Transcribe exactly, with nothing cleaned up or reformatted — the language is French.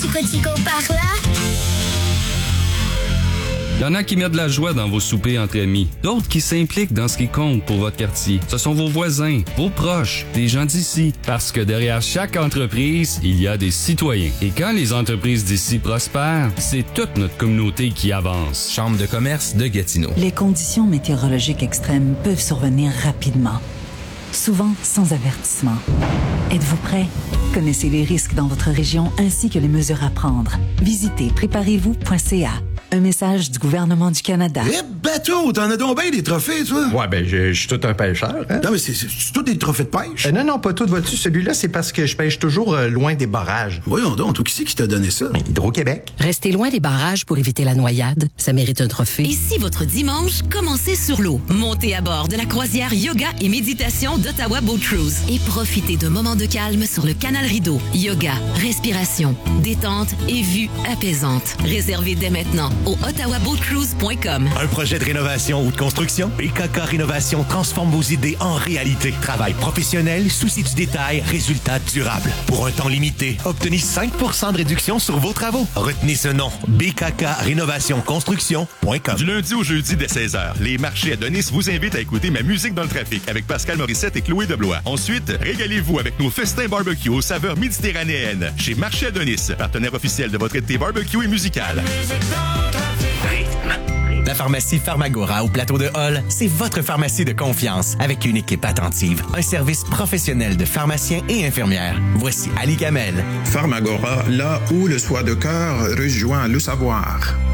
Tico Tico par là. Il y en a qui mettent de la joie dans vos soupers entre amis, d'autres qui s'impliquent dans ce qui compte pour votre quartier. Ce sont vos voisins, vos proches, des gens d'ici. Parce que derrière chaque entreprise, il y a des citoyens. Et quand les entreprises d'ici prospèrent, c'est toute notre communauté qui avance. Chambre de commerce de Gatineau. Les conditions météorologiques extrêmes peuvent survenir rapidement, souvent sans avertissement. Êtes-vous prêt? Connaissez les risques dans votre région ainsi que les mesures à prendre. Visitez préparez vous point c a. Un message du gouvernement du Canada. Eh, bateau, t'en as donc bien des trophées, toi? Ouais, ben, je je suis tout un pêcheur, hein? Non, mais c'est, c'est, c'est tous des trophées de pêche? Euh, non, non, pas tout, vois-tu. Celui-là, c'est parce que je pêche toujours euh, loin des barrages. Voyons donc, toi, qui c'est qui t'a donné ça? Hydro-Québec. Restez loin des barrages pour éviter la noyade. Ça mérite un trophée. Et si votre dimanche commençait sur l'eau? Montez à bord de la croisière Yoga et Méditation d'Ottawa Boat Cruise et profitez d'un moment de calme sur le canal Rideau. Yoga, respiration, détente et vue apaisante. Réservez dès maintenant au ottawa boat cruise point com. Un projet de rénovation ou de construction? B K K Rénovation transforme vos idées en réalité. Travail professionnel, souci du détail, résultat durable. Pour un temps limité, obtenez cinq pour cent de réduction sur vos travaux. Retenez ce nom, B K K Rénovation Construction point com. Du lundi au jeudi dès seize heures, les marchés Adonis vous invitent à écouter Ma musique dans le trafic avec Pascal Morissette et Chloé Deblois. Ensuite, régalez-vous avec nos festins barbecue aux saveurs méditerranéennes chez Marché Adonis, partenaire officiel de votre été barbecue et musical. La pharmacie Pharmagora au plateau de Hall, c'est votre pharmacie de confiance avec une équipe attentive, un service professionnel de pharmaciens et infirmières. Voici Ali Kamel. Pharmagora, là où le soin de cœur rejoint le savoir.